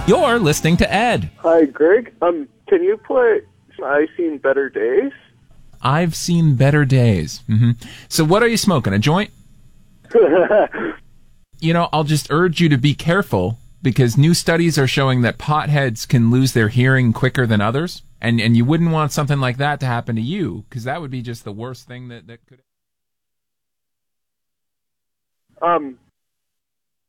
You're listening to Ed. Hi, Greg. Can you play I've Seen Better Days? I've seen better days. So what are you smoking, a joint? I'll just urge you to be careful, because new studies are showing that potheads can lose their hearing quicker than others, and you wouldn't want something like that to happen to you, because that would be just the worst thing that could...